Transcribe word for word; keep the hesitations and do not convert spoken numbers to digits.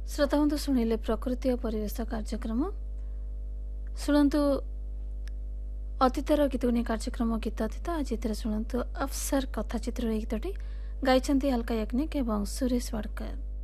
श्रोता बंधु शुणिले प्रकृति और परिवेश कार्यक्रम शुणु अतीतर गीत कार्यक्रम गीत अतीत आज शुणु अफसर कथाचित्र गीतटी गाइछन्ति अलका याग्निक एवं सुरेश वाडकर।